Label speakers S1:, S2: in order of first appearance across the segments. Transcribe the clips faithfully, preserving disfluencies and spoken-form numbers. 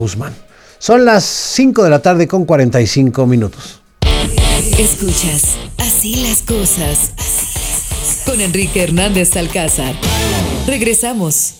S1: Guzmán. Son las cinco de la tarde con cuarenta y cinco minutos.
S2: Escuchas Así las cosas con Enrique Hernández Alcázar. Regresamos.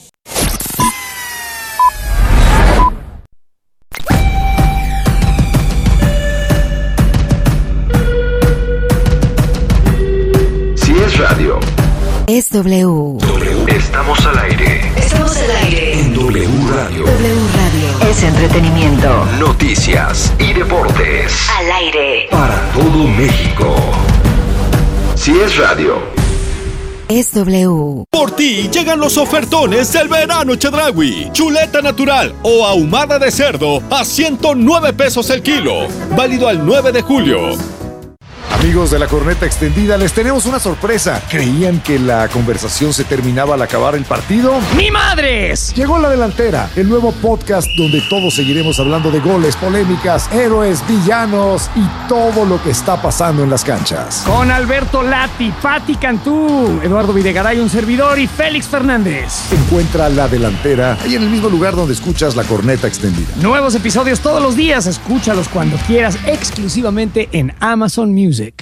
S3: Si es radio,
S2: es W.
S3: W. Estamos al aire.
S2: Estamos al aire.
S3: En W Radio.
S2: W Radio. Es entretenimiento.
S3: Noticias y deportes.
S2: Al aire.
S3: Para todo México. Si es radio,
S2: es W.
S4: Por ti llegan los ofertones del verano Chedraui. Chuleta natural o ahumada de cerdo a ciento nueve pesos el kilo. Válido al nueve de julio.
S5: Amigos de la Corneta Extendida, les tenemos una sorpresa. ¿Creían que la conversación se terminaba al acabar el partido?
S6: ¡Ni madres!
S5: Llegó La Delantera, el nuevo podcast donde todos seguiremos hablando de goles, polémicas, héroes, villanos y todo lo que está pasando en las canchas.
S6: Con Alberto Lati, Pati Cantú, Eduardo Videgaray, un servidor, y Félix Fernández.
S5: Encuentra La Delantera ahí en el mismo lugar donde escuchas La Corneta Extendida.
S6: Nuevos episodios todos los días. Escúchalos cuando quieras, exclusivamente en Amazon Music.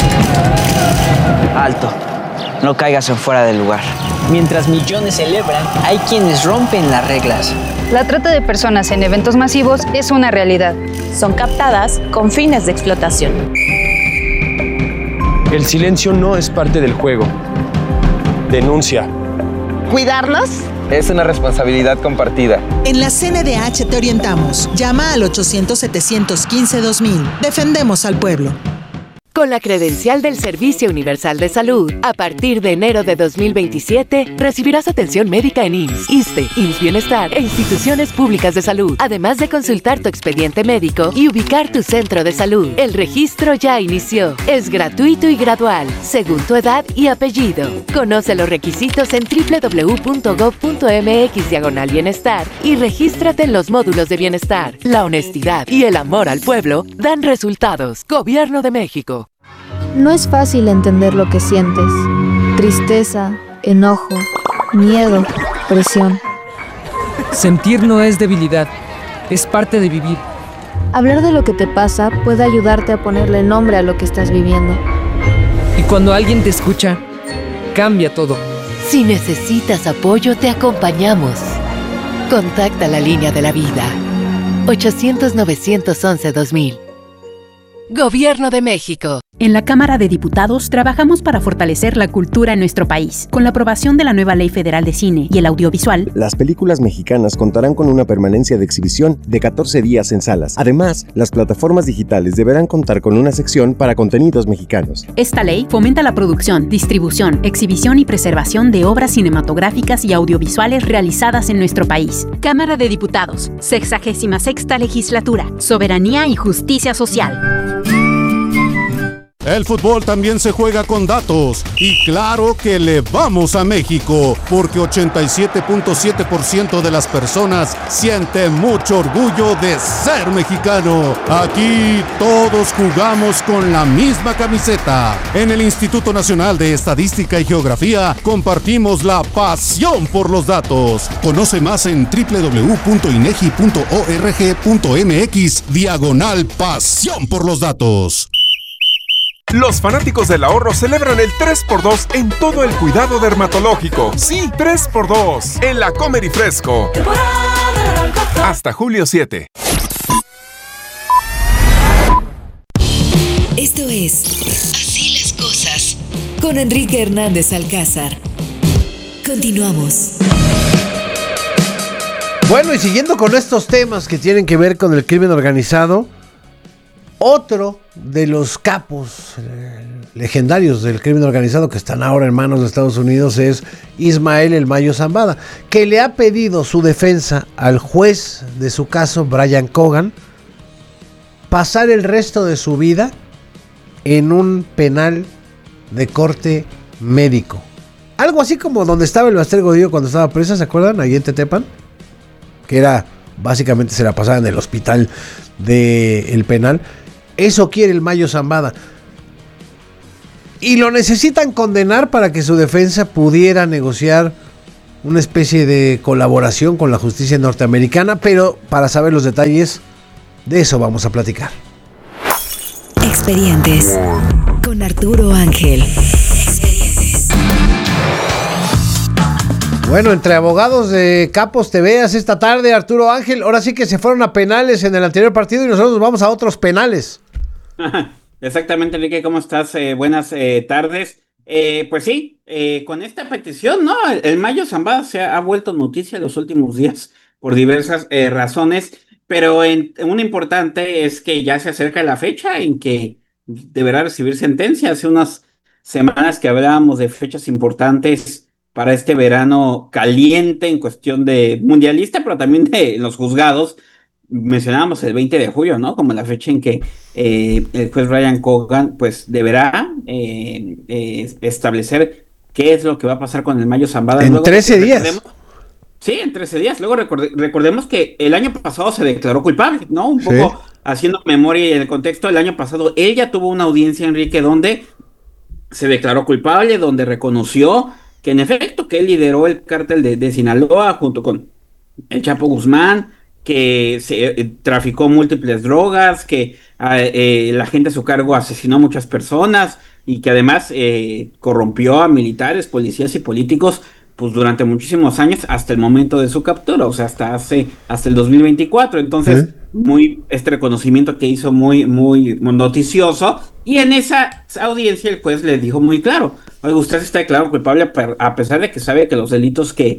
S7: Alto, no caigas en fuera del lugar. Mientras millones celebran, hay quienes rompen las reglas.
S8: La trata de personas en eventos masivos es una realidad.
S9: Son captadas con fines de explotación.
S10: El silencio no es parte del juego. Denuncia.
S11: ¿Cuidarnos?
S12: Es una responsabilidad compartida.
S13: En la C N D H te orientamos. Llama al ochocientos, setecientos quince, dos mil. Defendemos al pueblo.
S14: Con la credencial del Servicio Universal de Salud, a partir de enero de dos mil veintisiete, recibirás atención médica en I M S S, ISSSTE, I M S S Bienestar e instituciones públicas de salud, además de consultar tu expediente médico y ubicar tu centro de salud. El registro ya inició. Es gratuito y gradual, según tu edad y apellido. Conoce los requisitos en doble u doble u doble u punto gob punto eme equis diagonal bienestar y regístrate en los módulos de bienestar. La honestidad y el amor al pueblo dan resultados. Gobierno de México.
S15: No es fácil entender lo que sientes. Tristeza, enojo, miedo, presión.
S16: Sentir no es debilidad, es parte de vivir.
S15: Hablar de lo que te pasa puede ayudarte a ponerle nombre a lo que estás viviendo.
S16: Y cuando alguien te escucha, cambia todo.
S14: Si necesitas apoyo, te acompañamos. Contacta la línea de la vida. ochocientos, novecientos once, dos mil. Gobierno de México.
S17: En la Cámara de Diputados trabajamos para fortalecer la cultura en nuestro país. Con la aprobación de la nueva Ley Federal de Cine y el Audiovisual,
S18: las películas mexicanas contarán con una permanencia de exhibición de catorce días en salas. Además, las plataformas digitales deberán contar con una sección para contenidos mexicanos.
S17: Esta ley fomenta la producción, distribución, exhibición y preservación de obras cinematográficas y audiovisuales realizadas en nuestro país. Cámara de Diputados, sexagésima sexta Legislatura, Soberanía y Justicia Social.
S19: El fútbol también se juega con datos y claro que le vamos a México porque ochenta y siete punto siete por ciento de las personas siente mucho orgullo de ser mexicano. Aquí todos jugamos con la misma camiseta. En el Instituto Nacional de Estadística y Geografía compartimos la pasión por los datos. Conoce más en doble u doble u doble u punto inegi punto org punto mx diagonal pasión por los datos.
S20: Los fanáticos del ahorro celebran el tres por dos en todo el cuidado dermatológico. Sí, tres por dos en la Comer y Fresco. Hasta julio siete.
S2: Esto es Así las cosas con Enrique Hernández Alcázar. Continuamos.
S1: Bueno, y siguiendo con estos temas que tienen que ver con el crimen organizado, otro de los capos eh, legendarios del crimen organizado que están ahora en manos de Estados Unidos es Ismael El Mayo Zambada, que le ha pedido su defensa al juez de su caso, Brian Cogan, pasar el resto de su vida en un penal de corte médico. Algo así como donde estaba el Baster Godillo cuando estaba presa, ¿se acuerdan? Ahí en Tetepan, que era, básicamente se la pasaba en el hospital del penal. Eso quiere el Mayo Zambada. Y lo necesitan condenar para que su defensa pudiera negociar una especie de colaboración con la justicia norteamericana, pero para saber los detalles de eso vamos a platicar.
S2: Expedientes con Arturo Ángel. Expedientes.
S1: Bueno, entre abogados de Capos T V hace esta tarde, Arturo Ángel, ahora sí que se fueron a penales en el anterior partido y nosotros vamos a otros penales.
S11: Exactamente, Enrique, ¿cómo estás? Eh, buenas eh, tardes. Eh, pues sí, eh, con esta petición, ¿no? El, el Mayo Zambada se ha, ha vuelto noticia en los últimos días por diversas eh, razones, pero en, una importante es que ya se acerca la fecha en que deberá recibir sentencia. Hace unas semanas que hablábamos de fechas importantes para este verano caliente en cuestión de mundialista, pero también de los juzgados. Mencionábamos el veinte de julio, ¿no? Como la fecha en que eh, el juez Ryan Cogan pues deberá eh, eh, establecer qué es lo que va a pasar con el Mayo Zambada.
S1: En
S11: Luego,
S1: trece días.
S11: Sí, en trece días. Luego recorde, recordemos que el año pasado se declaró culpable, ¿no? Un poco sí. Haciendo memoria y en el contexto, el año pasado él ya tuvo una audiencia, Enrique, donde se declaró culpable, donde reconoció que en efecto que él lideró el cártel de, de Sinaloa junto con el Chapo Guzmán, que se eh, traficó múltiples drogas, que eh, la gente a su cargo asesinó a muchas personas y que además eh, corrompió a militares, policías y políticos pues durante muchísimos años hasta el momento de su captura, o sea, hasta hace hasta el dos mil veinticuatro. Entonces, ¿eh? muy este reconocimiento que hizo muy muy noticioso, y en esa audiencia el juez le dijo muy claro: oye, usted está declarado culpable a pesar de que sabe que los delitos que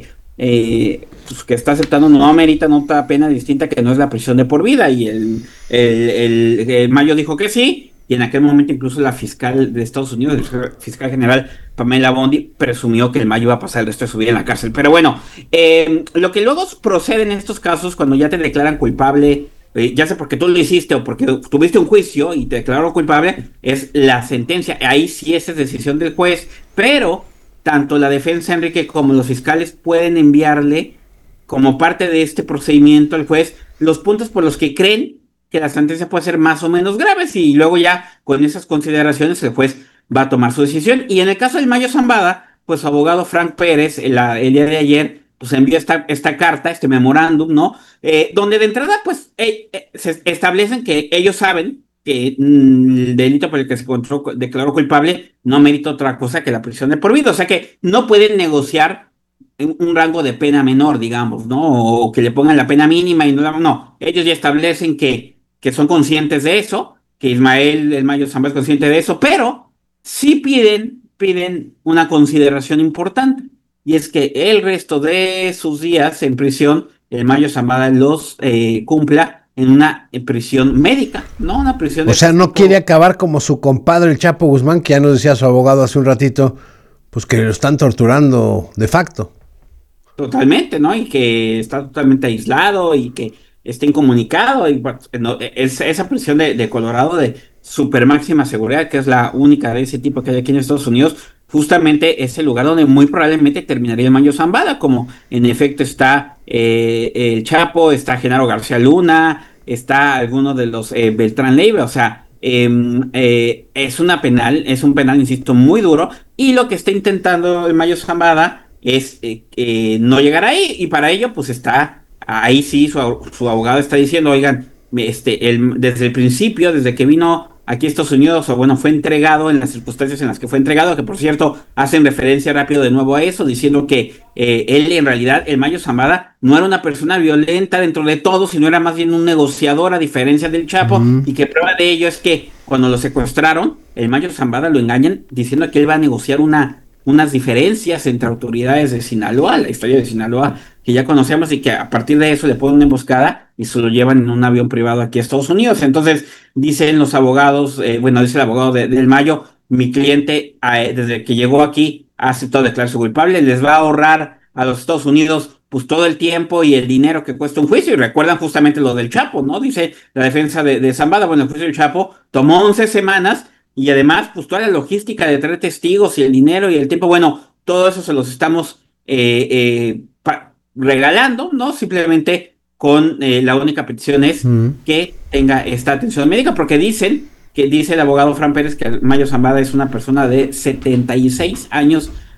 S11: Eh, pues que está aceptando no ameritan otra pena distinta que no es la prisión de por vida. Y el, el, el, el Mayo dijo que sí, y en aquel momento incluso la fiscal de Estados Unidos, el fiscal general Pamela Bondi, presumió que el Mayo iba a pasar el resto de su vida en la cárcel. Pero bueno, eh, lo que luego procede en estos casos cuando ya te declaran culpable, eh, ya sea porque tú lo hiciste o porque tuviste un juicio y te declararon culpable, es la sentencia. Ahí sí esa es decisión del juez, pero tanto la defensa, Enrique, como los fiscales pueden enviarle, como parte de este procedimiento al juez, los puntos por los que creen que la sentencia puede ser más o menos graves, y luego ya con esas consideraciones el juez va a tomar su decisión. Y en el caso del Mayo Zambada, pues su abogado Frank Pérez, el, el día de ayer, pues envió esta, esta carta, este memorándum, ¿no? Eh, donde de entrada, pues, eh, eh, se establecen que ellos saben que mm, el delito por el que se encontró, declaró culpable no merita otra cosa que la prisión de por vida. O sea que no pueden negociar un, un rango de pena menor, digamos, ¿no? O que le pongan la pena mínima y no, no. Ellos ya establecen que, que son conscientes de eso, que Ismael el Mayo Zambada es consciente de eso, pero sí piden, piden una consideración importante, y es que el resto de sus días en prisión, el Mayo Zambada los eh, cumpla en una prisión médica, ¿no? Una prisión de...
S1: O sea, no quiere acabar como su compadre el Chapo Guzmán, que ya nos decía su abogado hace un ratito, pues que lo están torturando de facto.
S11: Totalmente, ¿no? Y que está totalmente aislado y que está incomunicado. Y no, es, esa prisión de, de Colorado de super máxima seguridad, que es la única de ese tipo que hay aquí en Estados Unidos, justamente es el lugar donde muy probablemente terminaría el Mayo Zambada, como en efecto está eh, el Chapo, está Genaro García Luna, está alguno de los eh, Beltrán Leiva. O sea, eh, eh, es una penal, es un penal, insisto, muy duro, y lo que está intentando el Mayo Zambada es eh, eh, no llegar ahí, y para ello pues está, ahí sí su, su abogado está diciendo: oigan, este, el, desde el principio, desde que vino aquí a Estados Unidos, o bueno, fue entregado en las circunstancias en las que fue entregado, que por cierto hacen referencia rápido de nuevo a eso, diciendo que eh, él en realidad, el Mayo Zambada, no era una persona violenta dentro de todo, sino era más bien un negociador, a diferencia del Chapo, uh-huh. y que prueba de ello es que cuando lo secuestraron, el Mayo Zambada lo engañan diciendo que él va a negociar una, unas diferencias entre autoridades de Sinaloa, la historia de Sinaloa que ya conocemos, y que a partir de eso le ponen una emboscada y se lo llevan en un avión privado aquí a Estados Unidos. Entonces dicen los abogados, eh, bueno, dice el abogado de, del Mayo: mi cliente eh, desde que llegó aquí ha aceptado declararse culpable, les va a ahorrar a los Estados Unidos pues todo el tiempo y el dinero que cuesta un juicio. Y recuerdan justamente lo del Chapo, ¿no? Dice la defensa de, de Zambada: bueno, el juicio del Chapo tomó once semanas, y además pues toda la logística de traer testigos y el dinero y el tiempo, bueno, todo eso se los estamos eh, eh, pa- regalando, ¿no? Simplemente con eh, la única petición es uh-huh. que tenga esta atención médica, porque dicen, que dice el abogado Fran Pérez, que el Mayo Zambada es una persona de setenta y seis años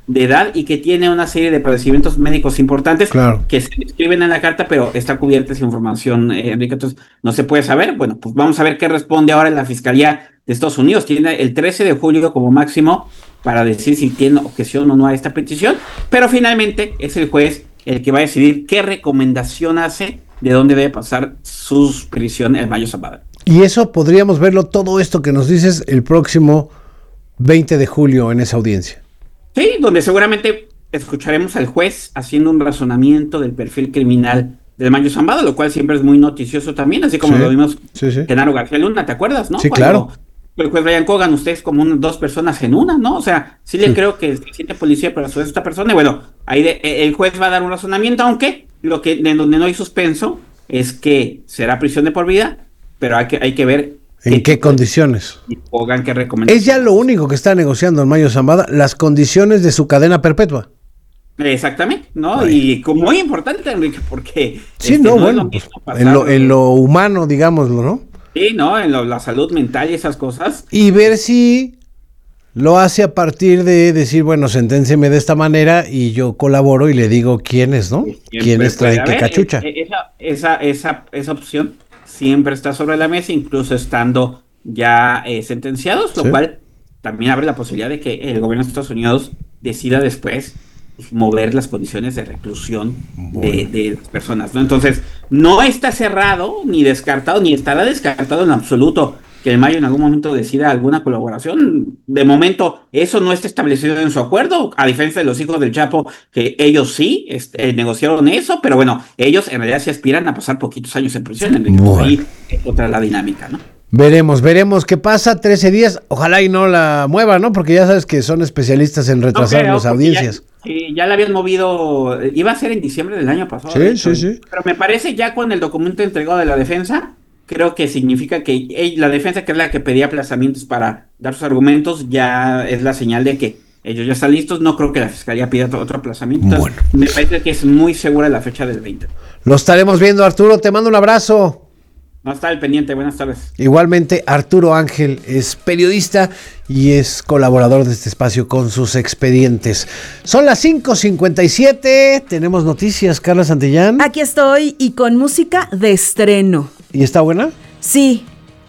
S11: de edad y que tiene una serie de padecimientos médicos importantes
S1: claro.
S11: que se describen en la carta, pero está cubierta esa información, eh, Enrique, entonces no se puede saber. Bueno, pues vamos a ver qué responde ahora la Fiscalía de Estados Unidos. Tiene el trece de julio como máximo para decir si tiene objeción o no a esta petición, pero finalmente es el juez el que va a decidir qué recomendación hace de dónde debe pasar su prisión el Mayo Zambada.
S1: Y eso podríamos verlo, todo esto que nos dices, el próximo veinte de julio en esa audiencia.
S11: Sí, donde seguramente escucharemos al juez haciendo un razonamiento del perfil criminal del Mayo Zambada, lo cual siempre es muy noticioso también, así como
S1: sí,
S11: lo vimos
S1: sí, sí.
S11: Genaro García Luna, ¿te acuerdas, no?
S1: Sí,
S11: Cuando
S1: claro.
S11: el juez Brian Cogan, ustedes como un, dos personas en una, ¿no? O sea, sí le
S1: sí.
S11: creo que se siente policía, pero a su vez esta persona, y bueno, ahí de, el juez va a dar un razonamiento, aunque lo que en donde no hay suspenso es que será prisión de por vida, pero hay que, hay que ver
S1: en qué, qué condiciones.
S11: Y Cogan qué recomendación.
S1: Es ya lo único que está negociando el Mayo Zambada, las condiciones de su cadena perpetua.
S11: Exactamente, ¿no?
S1: Ay.
S11: Y como muy importante, Enrique, porque
S1: sí,
S11: este,
S1: no,
S11: no
S1: bueno, pues, en, lo, en lo humano, digámoslo, ¿no?
S11: Sí, ¿no? En lo, la salud mental y esas cosas.
S1: Y ver si lo hace a partir de decir, bueno, senténceme de esta manera y yo colaboro y le digo quiénes, ¿no? Quiénes traen qué cachucha.
S11: Esa, esa, esa, esa opción siempre está sobre la mesa, incluso estando ya eh, sentenciados, lo sí. cual también abre la posibilidad de que el gobierno de Estados Unidos decida después mover las condiciones de reclusión bueno. de, de las personas, ¿no? Entonces, no está cerrado, ni descartado, ni estará descartado en absoluto que el Mayo en algún momento decida alguna colaboración. De momento, eso no está establecido en su acuerdo, a diferencia de los hijos del Chapo, que ellos sí este, negociaron eso, pero bueno, ellos en realidad sí aspiran a pasar poquitos años en prisión, Enrique. Bueno. Ahí es otra la dinámica, ¿no?
S1: Veremos, veremos qué pasa, trece días, ojalá y no la mueva, ¿no? Porque ya sabes que son especialistas en retrasar no, las audiencias.
S11: Ya, sí, ya la habían movido, iba a ser en diciembre del año pasado.
S1: Sí, sí, sí.
S11: Pero me parece ya con el documento entregado de la defensa, creo que significa que la defensa, que es la que pedía aplazamientos para dar sus argumentos, ya es la señal de que ellos ya están listos. No creo que la fiscalía pida otro aplazamiento. Entonces, bueno. Me parece que es muy segura la fecha del veinte.
S1: Lo estaremos viendo, Arturo, te mando un abrazo.
S11: No está el pendiente, buenas tardes.
S1: Igualmente, Arturo Ángel es periodista y es colaborador de este espacio con sus expedientes. Son las cinco cincuenta y siete, tenemos noticias, Carla Santillán.
S21: Aquí estoy y con música de estreno.
S1: ¿Y está buena?
S21: Sí.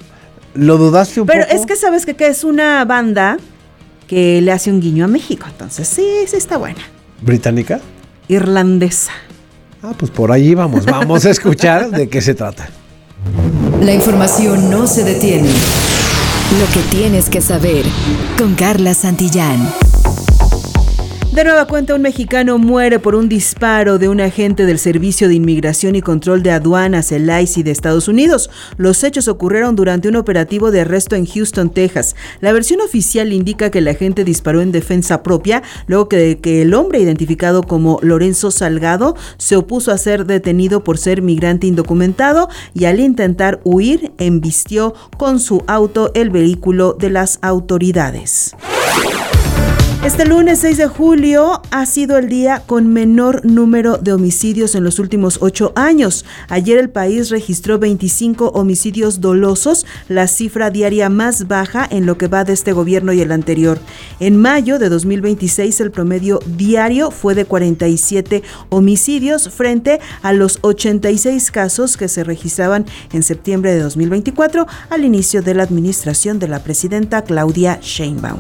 S1: ¿Lo dudaste un
S21: Pero
S1: poco?
S21: Pero es que sabes que, que es una banda que le hace un guiño a México, entonces sí, sí está buena.
S1: ¿Británica?
S21: Irlandesa.
S1: Ah, pues por ahí vamos, vamos a escuchar de qué se trata.
S2: La información no se detiene. Lo que tienes que saber con Carla Santillán.
S21: De nueva cuenta, un mexicano muere por un disparo de un agente del Servicio de Inmigración y Control de Aduanas, el I C E de Estados Unidos. Los hechos ocurrieron durante un operativo de arresto en Houston, Texas. La versión oficial indica que el agente disparó en defensa propia, luego que, que el hombre identificado como Lorenzo Salgado se opuso a ser detenido por ser migrante indocumentado y al intentar huir, embistió con su auto el vehículo de las autoridades. Este lunes seis de julio ha sido el día con menor número de homicidios en los últimos ocho años. Ayer el país registró veinticinco homicidios dolosos, la cifra diaria más baja en lo que va de este gobierno y el anterior. En mayo de dos mil veintiséis el promedio diario fue de cuarenta y siete homicidios frente a los ochenta y seis casos que se registraban en septiembre de dos mil veinticuatro al inicio de la administración de la presidenta Claudia Sheinbaum.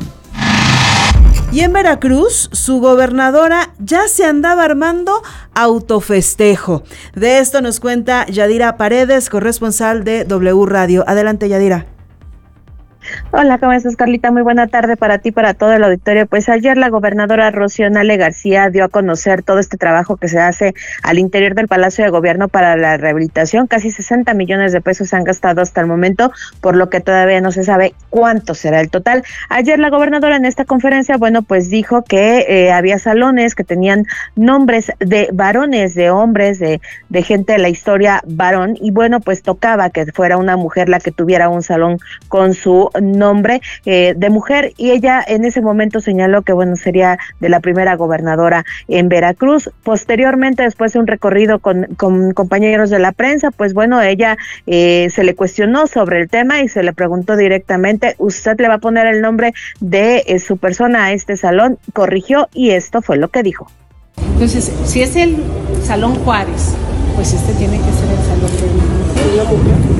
S21: Y en Veracruz, su gobernadora ya se andaba armando autofestejo. De esto nos cuenta Yadira Paredes, corresponsal de W Radio. Adelante, Yadira.
S22: Hola, ¿cómo estás, Carlita? Muy buena tarde para ti, para todo el auditorio. Pues ayer la gobernadora Rocío Nale García dio a conocer todo este trabajo que se hace al interior del Palacio de Gobierno para la rehabilitación. Casi sesenta millones de pesos se han gastado hasta el momento, por lo que todavía no se sabe cuánto será el total. Ayer la gobernadora en esta conferencia, bueno, pues dijo que eh, había salones que tenían nombres de varones, de hombres, de, de gente de la historia varón, y bueno, pues tocaba que fuera una mujer la que tuviera un salón con su nombre eh, de mujer, y ella en ese momento señaló que bueno, sería de la primera gobernadora en Veracruz. Posteriormente, después de un recorrido con, con compañeros de la prensa, pues bueno, ella eh, se le cuestionó sobre el tema y se le preguntó directamente, ¿usted le va a poner el nombre de eh, su persona a este salón? Corrigió y esto fue lo que dijo.
S3: Entonces, si es el Salón Juárez, pues este tiene que ser el Salón de la Mujer.